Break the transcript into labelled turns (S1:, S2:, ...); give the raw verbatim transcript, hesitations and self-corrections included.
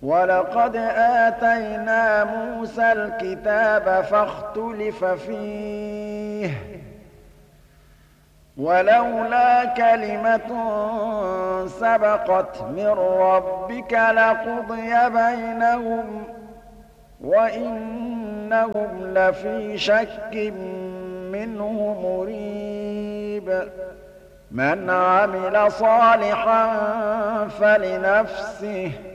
S1: وَلَقَدْ آتَيْنَا مُوسَى الْكِتَابَ فَاخْتُلِفَ فِيهِ ۚ وَلَوْلَا كَلِمَةٌ سَبَقَتْ مِن رَّبِّكَ لَقُضِيَ بَيْنَهُمْ ۚ وَإِنَّهُمْ لَفِي شَكٍّ مِّنْهُ مُرِيبٍ مَنْ عَمِلَ صَالِحًا فَلِنَفْسِهِ